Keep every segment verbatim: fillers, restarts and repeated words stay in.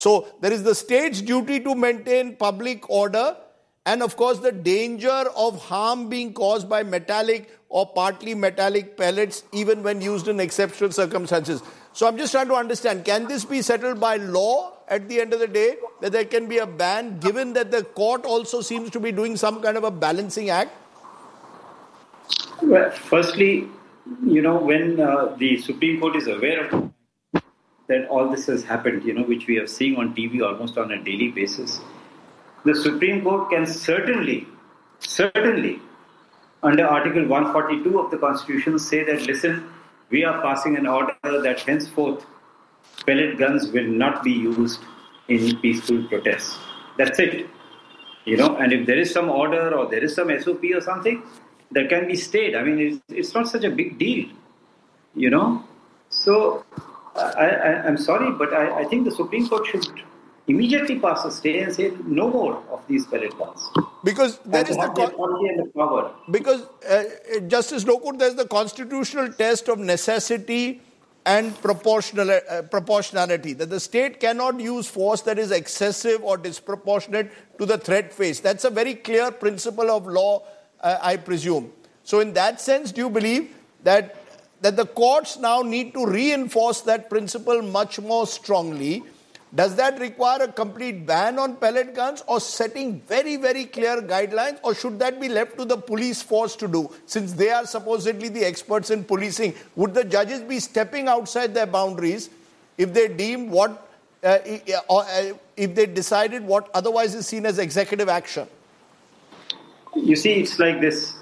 So there is the state's duty to maintain public order and of course the danger of harm being caused by metallic or partly metallic pellets even when used in exceptional circumstances. So I'm just trying to understand, can this be settled by law at the end of the day, that there can be a ban, given that the court also seems to be doing some kind of a balancing act? Well, firstly, you know, when uh, the Supreme Court is aware of that all this has happened, you know, which we are seeing on T V almost on a daily basis, the Supreme Court can certainly, certainly, under Article one forty-two of the Constitution, say that, listen, we are passing an order that henceforth pellet guns will not be used in peaceful protests. That's it. You know, and if there is some order or there is some S O P or something, that can be stayed. I mean, it's, it's not such a big deal, you know. So, I, I, I'm sorry, but I, I think the Supreme Court should immediately pass a stay and say no more of these pellet guns. Because there is the, con- and the power. Because uh, Justice Lokur, there is the constitutional test of necessity and proportional uh, proportionality, that the state cannot use force that is excessive or disproportionate to the threat faced. That's a very clear principle of law, uh, I presume. So in that sense, do you believe that that the courts now need to reinforce that principle much more strongly? Does that require a complete ban on pellet guns or setting very, very clear guidelines, or should that be left to the police force to do, since they are supposedly the experts in policing? Would the judges be stepping outside their boundaries if they deem what, uh, or uh, if they decided what otherwise is seen as executive action? You see, it's like this.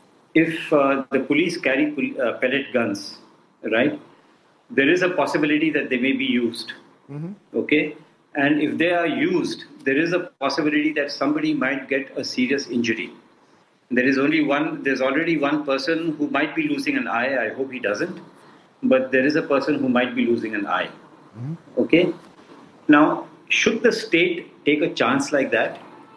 If uh, the police carry uh, pellet guns, right, there is a possibility that they may be used. Mm-hmm. Okay, and if they are used, there is a possibility that somebody might get a serious injury. There is only one. There's already one person who might be losing an eye. I hope he doesn't, but there is a person who might be losing an eye. Mm-hmm. Okay. Now, should the state take a chance like that?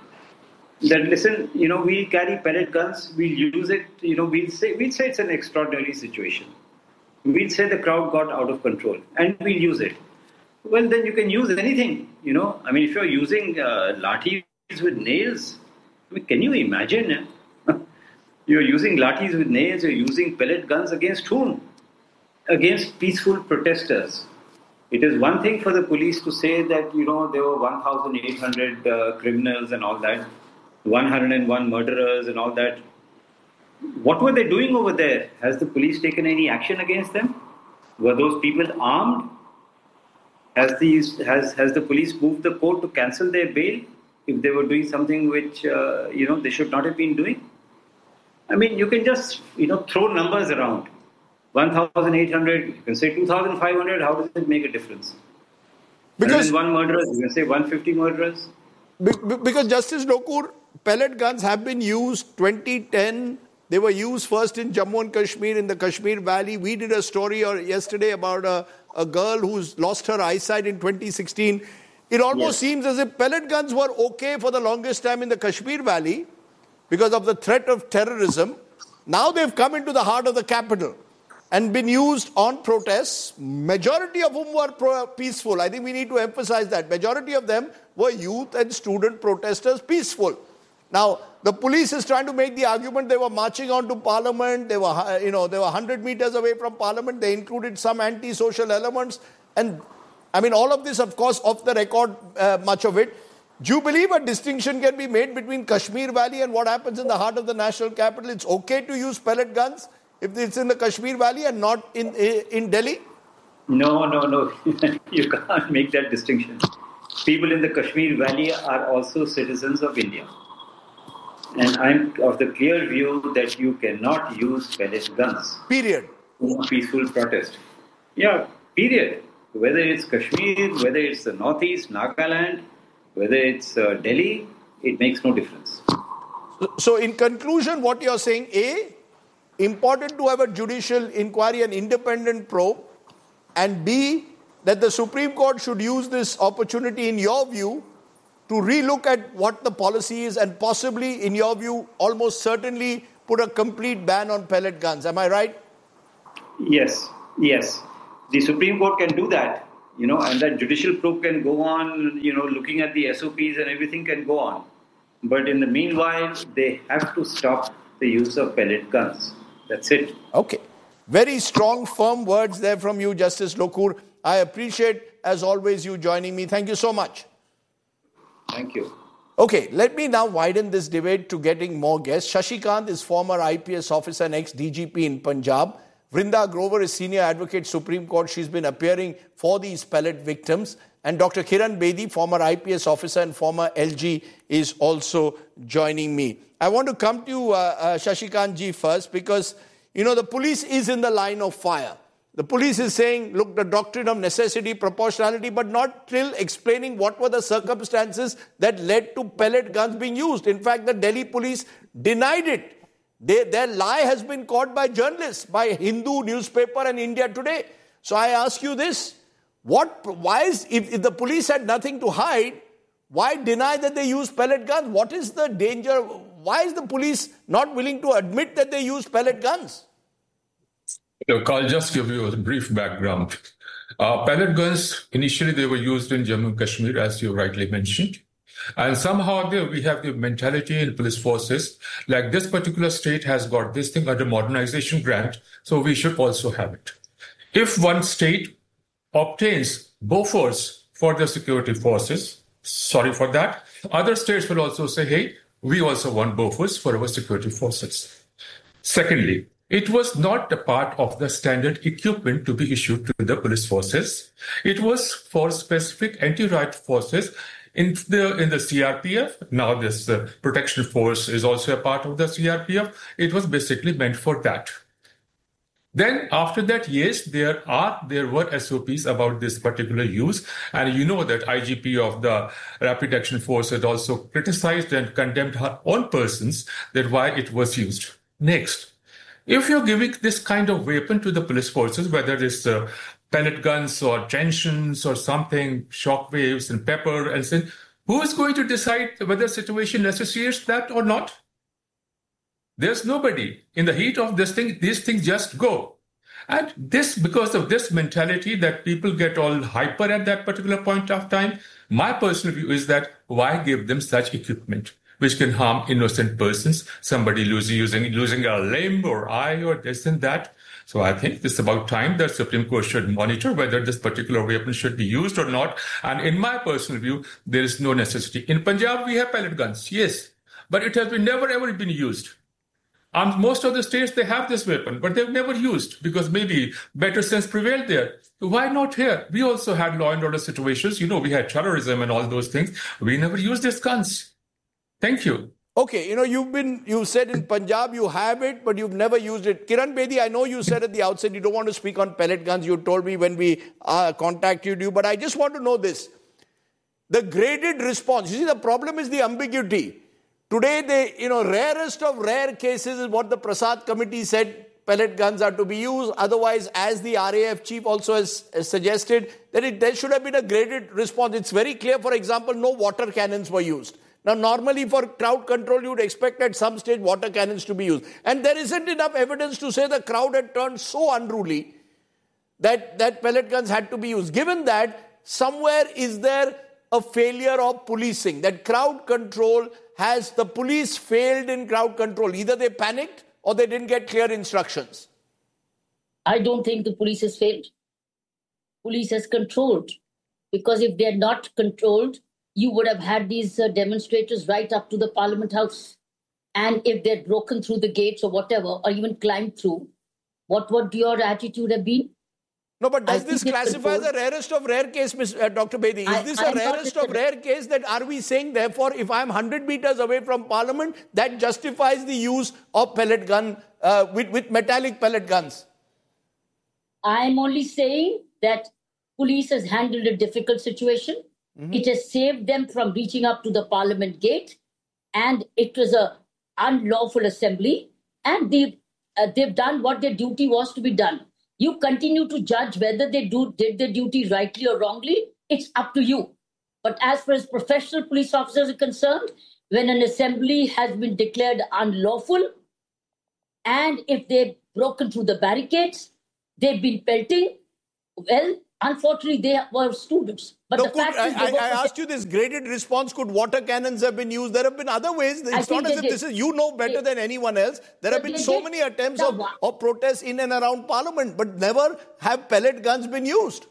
That listen, you know, we carry pellet guns. We'll use it. You know, we'll say we'll say it's an extraordinary situation. We'll say the crowd got out of control, and we'll use it. Well, then you can use anything, you know. I mean, if you're using uh, lathis with nails, I mean, can you imagine? Eh? You're using lathis with nails, you're using pellet guns against whom? Against peaceful protesters. It is one thing for the police to say that, you know, there were one thousand eight hundred uh, criminals and all that, one hundred one murderers and all that. What were they doing over there? Has the police taken any action against them? Were those people armed? Has these has has the police moved the court to cancel their bail if they were doing something which uh, you know they should not have been doing? I mean, you can just you know throw numbers around. one thousand eight hundred, you can say two thousand five hundred. How does it make a difference? Because one murderers, you can say one hundred fifty murderers. Because Justice Lokur, pellet guns have been used twenty ten. They were used first in Jammu and Kashmir, in the Kashmir Valley. We did a story yesterday about a, a girl who's lost her eyesight in twenty sixteen. It almost yes. seems as if pellet guns were okay for the longest time in the Kashmir Valley because of the threat of terrorism. Now they've come into the heart of the capital and been used on protests, majority of whom were pro- peaceful. I think we need to emphasize that. Majority of them were youth and student protesters, peaceful. Now, the police is trying to make the argument they were marching on to Parliament, they were, you know, they were one hundred meters away from Parliament, they included some anti-social elements, and I mean, all of this, of course, off the record, uh, much of it. Do you believe a distinction can be made between Kashmir Valley and what happens in the heart of the national capital? It's okay to use pellet guns if it's in the Kashmir Valley and not in in Delhi? No, no, no. You can't make that distinction. People in the Kashmir Valley are also citizens of India. And I'm of the clear view that you cannot use pellet guns. Period. In a peaceful protest. Yeah, period. Whether it's Kashmir, whether it's the Northeast, Nagaland, whether it's uh, Delhi, it makes no difference. So in conclusion, what you're saying, A, important to have a judicial inquiry, an independent probe, and B, that the Supreme Court should use this opportunity, in your view, to relook at what the policy is and possibly, in your view, almost certainly put a complete ban on pellet guns. Am I right? Yes, yes. The Supreme Court can do that. You know, and that judicial probe can go on, you know, looking at the S O Ps and everything can go on. But in the meanwhile, they have to stop the use of pellet guns. That's it. Okay. Very strong, firm words there from you, Justice Lokur. I appreciate, as always, you joining me. Thank you so much. Thank you. Okay, let me now widen this debate to getting more guests. Shashikant is former I P S officer and ex-D G P in Punjab. Vrinda Grover is senior advocate, Supreme Court. She's been appearing for these pellet victims. And Doctor Kiran Bedi, former I P S officer and former L G, is also joining me. I want to come to you, uh, uh, Shashikant ji, first, because, you know, the police is in the line of fire. The police is saying, look, the doctrine of necessity, proportionality, but not still explaining what were the circumstances that led to pellet guns being used. In fact, the Delhi police denied it. They, their lie has been caught by journalists, by Hindu newspaper and India Today. So I ask you this, what, why is, if, if the police had nothing to hide, why deny that they use pellet guns? What is the danger? Why is the police not willing to admit that they use pellet guns? Look, I'll just give you a brief background. Uh, pellet guns, initially they were used in Jammu and Kashmir, as you rightly mentioned. And somehow there we have the mentality in police forces, like this particular state has got this thing under modernization grant, so we should also have it. If one state obtains Bofors for the security forces, sorry for that, other states will also say, hey, we also want Bofors for our security forces. Secondly, it was not a part of the standard equipment to be issued to the police forces. It was for specific anti-riot forces in the in the C R P F. Now this uh, protection force is also a part of the C R P F. It was basically meant for that. Then after that, yes, there are there were S O Ps about this particular use. And you know that I G P of the Rapid Action Force had also criticized and condemned her own persons that why it was used. Next. If you're giving this kind of weapon to the police forces, whether it's uh, pellet guns or tensions or something, shock waves and pepper and so, who is going to decide whether situation necessitates that or not? There's nobody. In the heat of this thing, these things just go. And this, because of this mentality that people get all hyper at that particular point of time, my personal view is that why give them such equipment which can harm innocent persons, somebody losing, using, losing a limb or eye or this and that. So I think it's about time that Supreme Court should monitor whether this particular weapon should be used or not. And in my personal view, there is no necessity. In Punjab, we have pellet guns, yes, but it has been never ever been used. And most of the states, they have this weapon, but they've never used because maybe better sense prevailed there. Why not here? We also had law and order situations. You know, we had terrorism and all those things. We never used these guns. Thank you. Okay, you know, you've been, you said in Punjab you have it, but you've never used it. Kiran Bedi, I know you said at the outset you don't want to speak on pellet guns. You told me when we uh, contacted you, but I just want to know this. The graded response, you see, the problem is the ambiguity. Today, the, you know, rarest of rare cases is what the Prasad committee said, pellet guns are to be used. Otherwise, as the R A F chief also has, has suggested, that it, there should have been a graded response. It's very clear, for example, no water cannons were used. Now, normally for crowd control, you would expect at some stage water cannons to be used. And there isn't enough evidence to say the crowd had turned so unruly that, that pellet guns had to be used. Given that, somewhere is there a failure of policing, that crowd control has, the police failed in crowd control. Either they panicked or they didn't get clear instructions. I don't think the police has failed. Police has controlled. Because if they are not controlled, you would have had these uh, demonstrators right up to the Parliament House. And if they'd broken through the gates or whatever, or even climbed through, what would your attitude have been? No, but does I this classify as the rarest of rare case, Miz Uh, Doctor Bedi? Is I, this a rarest of rare case that are we saying, therefore, if I'm one hundred meters away from Parliament, that justifies the use of pellet gun, uh, with, with metallic pellet guns? I'm only saying that police has handled a difficult situation. Mm-hmm. It has saved them from reaching up to the Parliament gate, and it was a unlawful assembly, and they've, uh, they've done what their duty was to be done. You continue to judge whether they do did their duty rightly or wrongly. It's up to you. But as far as professional police officers are concerned, when an assembly has been declared unlawful, and if they've broken through the barricades, they've been pelting, well, unfortunately, they were students. But no, the could, fact I, is, they I, were I asked you this graded response. Could water cannons have been used? There have been other ways. It's not as if did. this is, you know better they, than anyone else. There have been so did. many attempts the, of, of protests in and around Parliament, but never have pellet guns been used.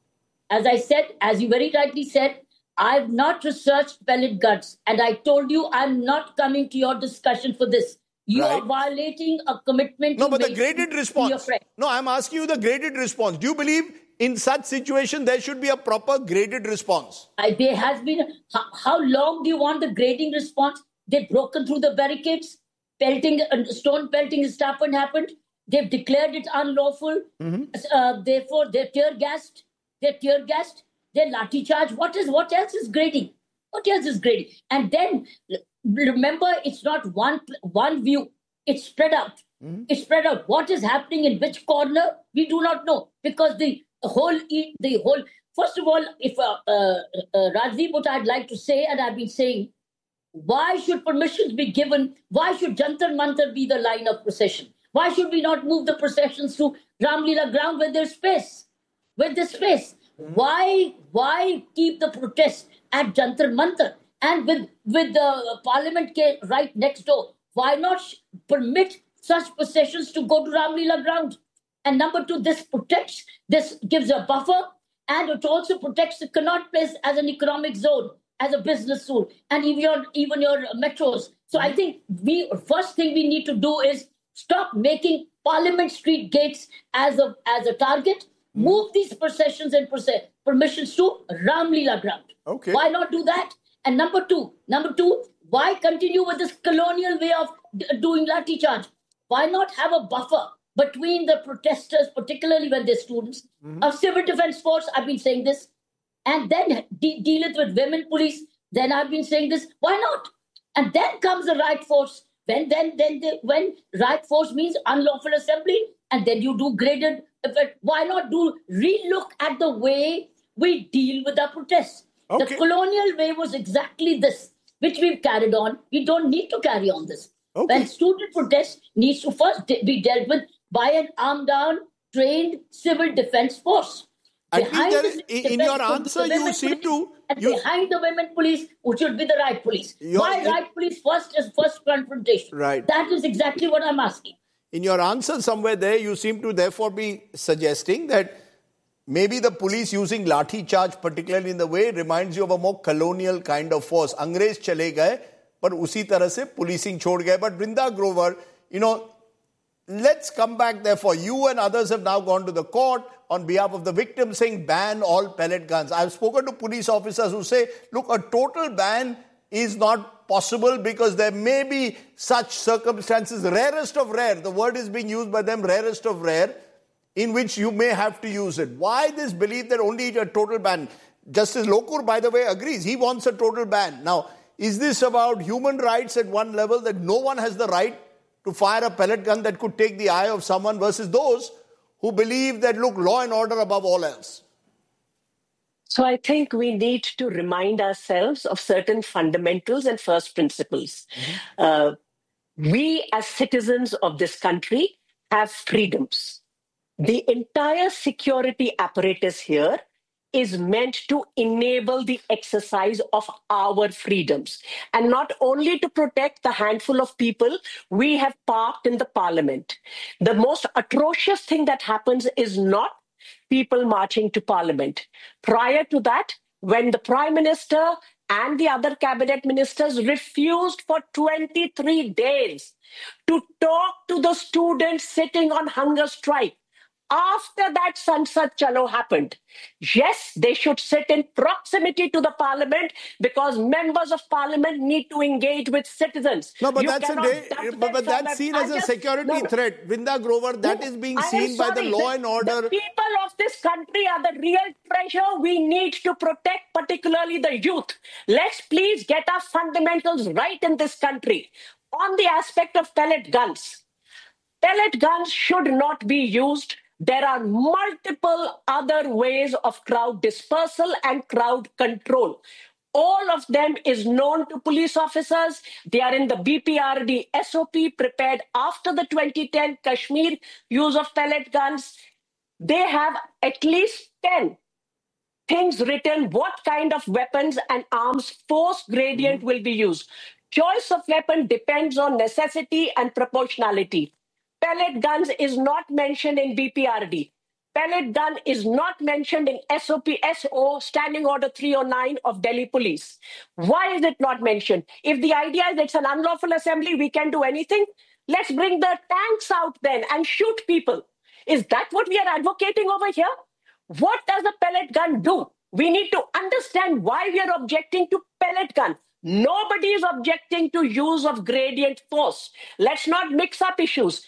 As I said, as you very rightly said, I've not researched pellet guns. And I told you I'm not coming to your discussion for this. You right. are violating a commitment. No, you but the made graded to response. your friend. No, I'm asking you the graded response. Do you believe in such situation there should be a proper graded response? I, there has been. How, how long do you want the grading response? They've broken through the barricades. Pelting, uh, stone pelting has happened. They've declared it unlawful. Mm-hmm. Uh, therefore, they're tear gassed. They're tear gassed. They're lathi charge. What is? What else is grading? What else is grading? And then remember, it's not one one view. It's spread out. Mm-hmm. It's spread out. What is happening in which corner? We do not know, because the whole the whole. First of all, if uh, uh, uh, Rajdeep, what I'd like to say, and I've been saying, why should permissions be given? Why should Jantar Mantar be the line of procession? Why should we not move the processions to Ramlila ground where there's space? Where there's space. Why, why keep the protest at Jantar Mantar? And with, with the parliament right next door, why not permit such processions to go to Ramlila ground? And number two, this protects, this gives a buffer, and it also protects the Connaught Place as an economic zone, as a business zone, and even your, even your metros. So I think we first thing we need to do is stop making Parliament Street gates as a, as a target. Move these processions and permissions to Ramlila ground. Okay. Why not do that? And number two, number two, why continue with this colonial way of d- doing lathi charge? Why not have a buffer between the protesters, particularly when they're students, mm-hmm. a civil defense force? I've been saying this, and then de- deal it with women police. Then I've been saying this. Why not? And then comes the right force. When then then they, when right force means unlawful assembly, and then you do graded. But why not do relook at the way we deal with our protests? Okay. The colonial way was exactly this, which we've carried on. We don't need to carry on this. Okay. When student protest needs to first de- be dealt with by an armed down, trained civil defense force. Behind is, the in your answer, you seem to... And you, behind the women police, which should be the right police. Why in, right police first as first confrontation? Right. That is exactly what I'm asking. In your answer somewhere there, you seem to therefore be suggesting that maybe the police using lathi charge, particularly in the way, reminds you of a more colonial kind of force. Angrez chale gaye, but usi tarah se policing chhod gaye. But Vrinda Grover, you know, let's come back therefore. You and others have now gone to the court on behalf of the victims saying ban all pellet guns. I've spoken to police officers who say, look, a total ban is not possible because there may be such circumstances, rarest of rare, the word is being used by them, rarest of rare, in which you may have to use it. Why this belief that only a total ban? Justice Lokur, by the way, agrees. He wants a total ban. Now, is this about human rights at one level, that no one has the right to fire a pellet gun that could take the eye of someone, versus those who believe that, look, law and order above all else? So I think we need to remind ourselves of certain fundamentals and first principles. Mm-hmm. Uh, we as citizens of this country have freedoms. The entire security apparatus here is meant to enable the exercise of our freedoms, and not only to protect the handful of people we have parked in the parliament. The most atrocious thing that happens is not people marching to parliament. Prior to that, when the prime minister and the other cabinet ministers refused for twenty-three days to talk to the students sitting on hunger strike, after that Sansad Chalo happened, yes, they should sit in proximity to the parliament, because members of parliament need to engage with citizens. No, but you that's a day, but, but that's seen as a just, security no, threat. Vrinda Grover, that no, is being seen by the law and order. The people of this country are the real treasure we need to protect, particularly the youth. Let's please get our fundamentals right in this country. On the aspect of pellet guns, pellet guns should not be used. There are multiple other ways of crowd dispersal and crowd control. All of them is known to police officers. They are in the B P R D S O P prepared after the twenty ten Kashmir use of pellet guns. they have at least ten things written, what kind of weapons and arms force gradient mm-hmm. will be used. Choice of weapon depends on necessity and proportionality. Pellet guns is not mentioned in B P R D. Pellet gun is not mentioned in S O P S O Standing Order three oh nine of Delhi Police. Why is it not mentioned? If the idea is it's an unlawful assembly, we can do anything. Let's bring the tanks out then and shoot people. Is that what we are advocating over here? What does a pellet gun do? We need to understand why we are objecting to pellet gun. Nobody is objecting to use of gradient force. Let's not mix up issues.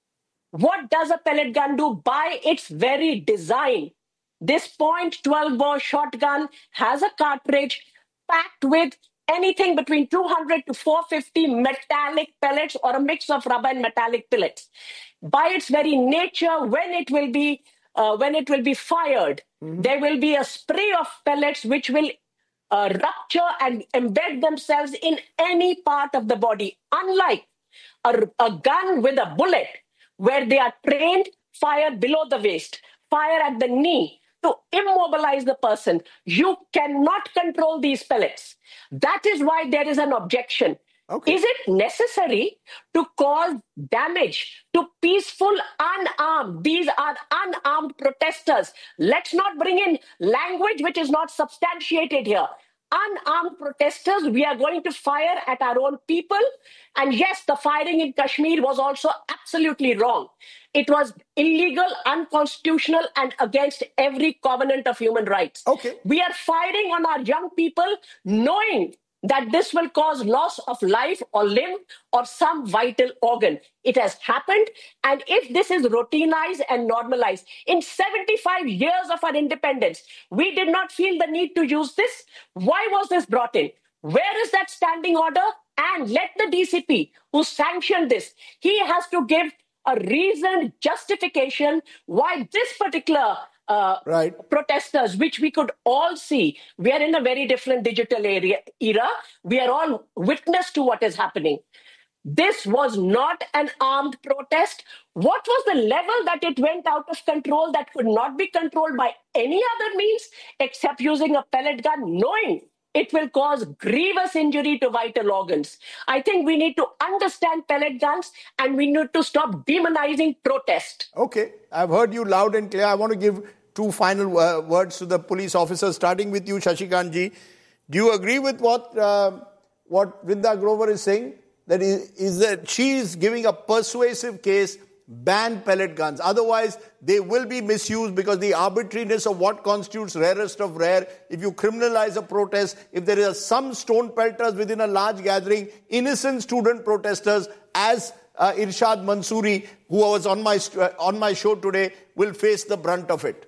What does a pellet gun do? By its very design, this point one two bore shotgun has a cartridge packed with anything between two hundred to four hundred fifty metallic pellets or a mix of rubber and metallic pellets. By its very nature, when it will be uh, when it will be fired, mm-hmm. there will be a spray of pellets which will uh, rupture and embed themselves in any part of the body. Unlike a, a gun with a bullet, where they are trained, fire below the waist, fire at the knee to immobilize the person. You cannot control these pellets. That is why there is an objection. Okay. Is it necessary to cause damage to peaceful, unarmed? These are unarmed protesters. Let's not bring in language which is not substantiated here. Unarmed protesters, we are going to fire at our own people. And yes, the firing in Kashmir was also absolutely wrong. It was illegal, unconstitutional, and against every covenant of human rights. Okay. We are firing on our young people, knowing that this will cause loss of life or limb or some vital organ. It has happened. And if this is routinized and normalized, in seventy-five years of our independence, we did not feel the need to use this. Why was this brought in? Where is that standing order? And let the D C P who sanctioned this, he has to give a reasoned justification why this particular Uh, right. protesters, which we could all see. We are in a very different digital area, era. We are all witness to what is happening. This was not an armed protest. What was the level that it went out of control that could not be controlled by any other means except using a pellet gun, knowing it will cause grievous injury to vital organs? I think we need to understand pellet guns and we need to stop demonizing protest. Okay, I've heard you loud and clear. I want to give two final uh, words to the police officers, starting with you, Shashikant ji. Do you agree with what uh, what Vrinda Grover is saying? That is, is that she is giving a persuasive case, ban pellet guns. Otherwise, they will be misused because the arbitrariness of what constitutes rarest of rare. If you criminalize a protest, if there are some stone pelters within a large gathering, innocent student protesters, as uh, Irshad Mansoori, who was on my uh, on my show today, will face the brunt of it.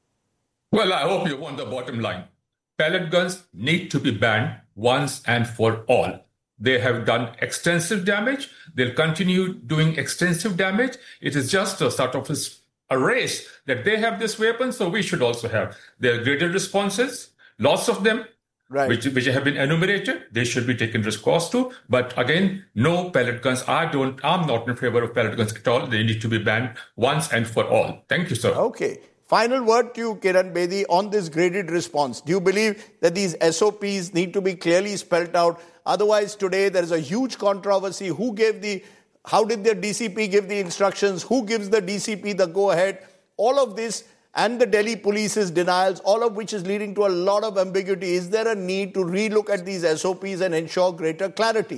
Well, I hope you want the bottom line. Pellet guns need to be banned once and for all. They have done extensive damage. They'll continue doing extensive damage. It is just a sort of a race that they have this weapon, so we should also have. There are graded responses, lots of them, right. which, which have been enumerated. They should be taken recourse to. But again, no pellet guns. I don't, I'm not in favor of pellet guns at all. They need to be banned once and for all. Thank you, sir. Okay. Final word to you, Kiran Bedi, on this graded response. Do you believe that these S O Ps need to be clearly spelled out? Otherwise, today there is a huge controversy. Who gave the, how did the D C P give the instructions? Who gives the D C P the go-ahead? All of this and the Delhi police's denials, all of which is leading to a lot of ambiguity. Is there a need to relook at these S O Ps and ensure greater clarity?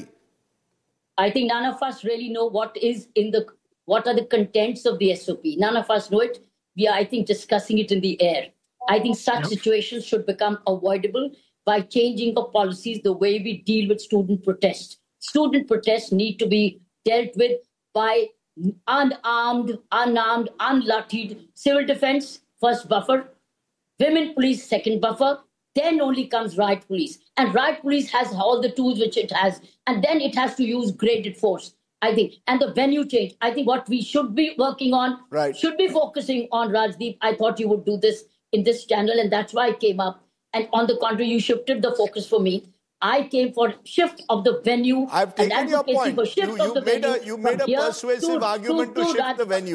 I think none of us really know what is in the, what are the contents of the S O P. None of us know it. We are, I think, discussing it in the air. I think such yep. situations should become avoidable by changing of policies, the way we deal with student protests. Student protests need to be dealt with by unarmed, unarmed, unlattied civil defense, first buffer, women police, second buffer, then only comes riot police. And riot police has all the tools which it has, and then it has to use graded force. I think, and the venue change, I think what we should be working on, right. should be focusing on, Rajdeep. I thought you would do this in this channel, and that's why I came up. And on the contrary, you shifted the focus for me. I came for shift of the venue. I've taken your point. For shift you you of the made venue a, you made a persuasive to, argument to, to, to shift Raj, the venue. To,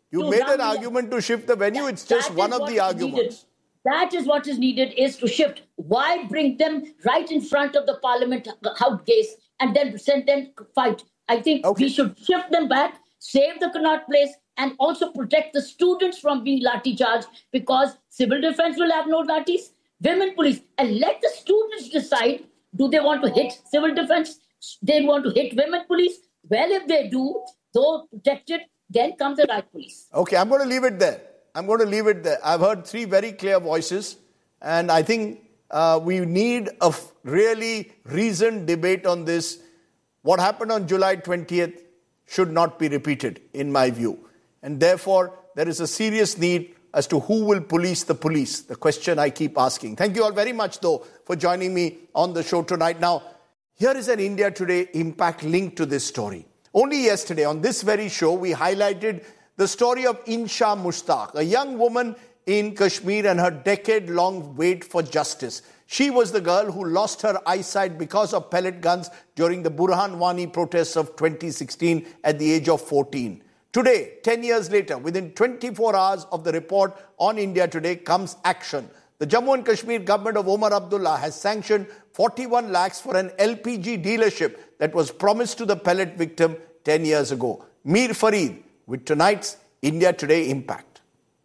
You to made an Ramlila. argument to shift the venue. That- It's just that one is of what the is arguments. needed. That is what is needed, is to shift. Why bring them right in front of the Parliament House gates and then send them fight? I think Okay. we should shift them back, save the Connaught Place, and also protect the students from being lathi charged, because civil defense will have no lathis, women police, and let the students decide, do they want to hit civil defense? They want to hit women police? Well, if they do, though protected, then comes the right police. Okay, I'm going to leave it there. I'm going to leave it there. I've heard three very clear voices, and I think uh, we need a f- really reasoned debate on this. What happened on July twentieth should not be repeated, in my view. And therefore, there is a serious need as to who will police the police, the question I keep asking. Thank you all very much, though, for joining me on the show tonight. Now, here is an India Today impact linked to this story. Only yesterday, on this very show, we highlighted the story of Insha Mushtaq, a young woman in Kashmir and her decade-long wait for justice. She was the girl who lost her eyesight because of pellet guns during the Burhan Wani protests of twenty sixteen at the age of fourteen. Today, ten years later, within twenty-four hours of the report on India Today, comes action. The Jammu and Kashmir government of Omar Abdullah has sanctioned forty-one lakhs for an L P G dealership that was promised to the pellet victim ten years ago. Mir Farid with tonight's India Today Impact.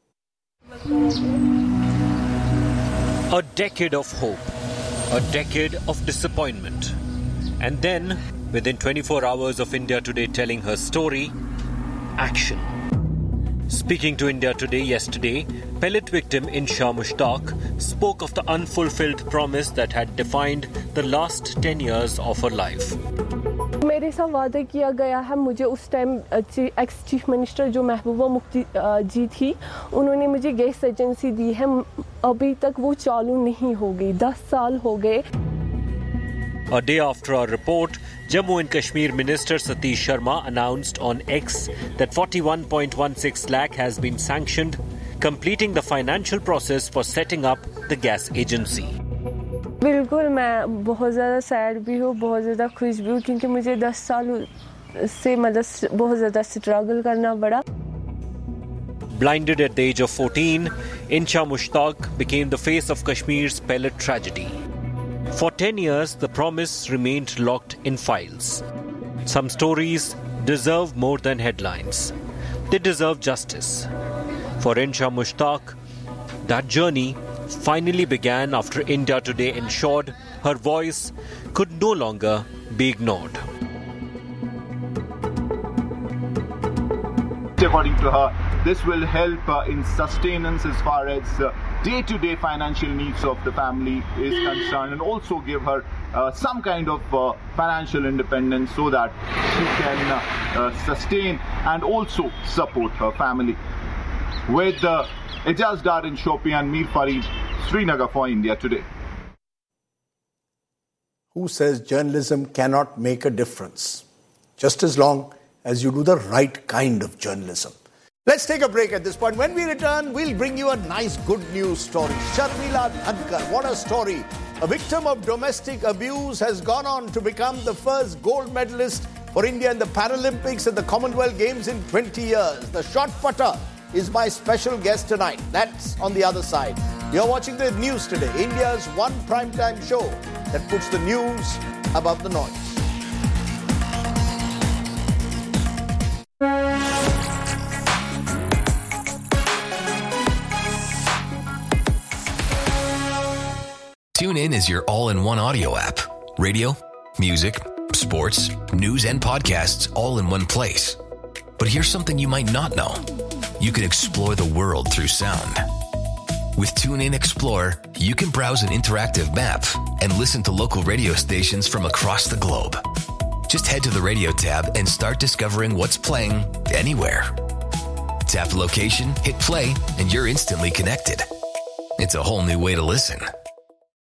A decade of hope, a decade of disappointment. And then, within twenty-four hours of India Today telling her story, action. Speaking to India Today yesterday, pellet victim Insha Mushtaq spoke of the unfulfilled promise that had defined the last ten years of her life. मेरे साथ वादा किया गया है मुझे उस time ex chief minister जो महबूबा मुफ्ती जी थी उन्होंने मुझे गैस एजेंसी दी है अभी तक वो चालू नहीं हो गई दस साल हो गए. A day after our report, Jammu and Kashmir Minister Satish Sharma announced on X that forty-one point one six lakh has been sanctioned, completing the financial process for setting up the gas agency. बिल्कुल मैं बहुत ज़्यादा sad भी हूँ बहुत ज़्यादा खुश भी हूँ क्योंकि मुझे दस साल से मतलब बहुत ज़्यादा स्ट्रगल करना पड़ा. Blinded at the age of fourteen, Insha Mushtaq became the face of Kashmir's pellet tragedy. For ten years, the promise remained locked in files. Some stories deserve more than headlines. They deserve justice. For Insha Mushtaq, that journey finally began after India Today ensured her voice could no longer be ignored. According to her, this will help uh, in sustenance as far as uh, day-to-day financial needs of the family is concerned, and also give her uh, some kind of uh, financial independence so that she can uh, uh, sustain and also support her family. With uh, Ijaz Dar in Shopian, Mir Farid, Srinagar for India Today. Who says journalism cannot make a difference? Just as long as you do the right kind of journalism. Let's take a break at this point. When we return, we'll bring you a nice good news story. Sharmila Dhankar, what a story. A victim of domestic abuse has gone on to become the first gold medalist for India in the Paralympics and the Commonwealth Games in twenty years. The shot putter is my special guest tonight. That's on the other side. You're watching the news today, India's one primetime show that puts the news above the noise. TuneIn is your all-in-one audio app. Radio, music, sports, news, and podcasts all in one place. But here's something you might not know. You can explore the world through sound. With TuneIn Explorer, you can browse an interactive map and listen to local radio stations from across the globe. Just head to the radio tab and start discovering what's playing anywhere. Tap the location, hit play, and you're instantly connected. It's a whole new way to listen.